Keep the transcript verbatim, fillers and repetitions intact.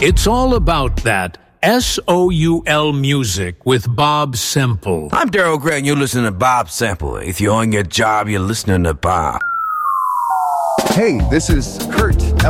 It's all about that S O U L music with Bob Semple. I'm Daryl Gray, and you're listening to Bob Semple. If you're on your job, you're listening to Bob. Hey, this is Kurt